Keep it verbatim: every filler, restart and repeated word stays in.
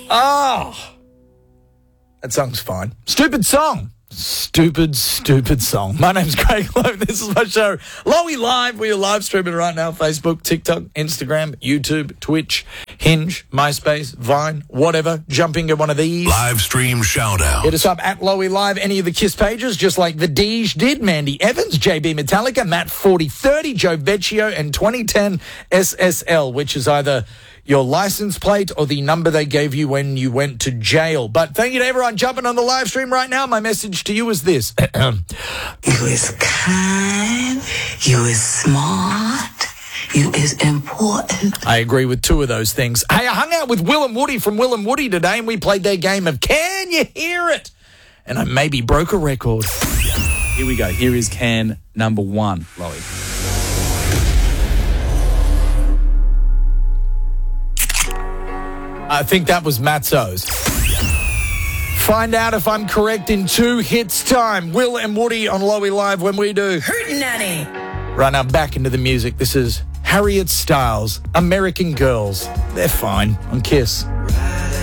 Oh, that song's fine. Stupid song. Stupid, stupid song. My name's Craig Lowe. This is my show, Lowy Live. We are live streaming right now. Facebook, TikTok, Instagram, YouTube, Twitch, Hinge, MySpace, Vine, whatever. Jump into one of these. Live stream shout out. Hit us up at Lowy Live. Any of the KISS pages, just like the Deej did. Mandy Evans, J B Metallica, Matt forty thirty, Joe Vecchio, and twenty ten S S L, which is either your license plate or the number they gave you when you went to jail. But thank you to everyone jumping on the live stream right now. My message to you is this. You is kind. You is smart. You is important. I agree with two of those things. Hey, I hung out with Will and Woody from Will and Woody today, and we played their game of Can You Hear It? And I maybe broke a record. Here we go. Here is can number one, Lowy. I think that was Matzo's. Find out if I'm correct in two hits time. Will and Woody on Lowy Live when we do. Hootenanny. Right now, back into the music. This is Harriet Styles, American Girls. They're fine on KISS.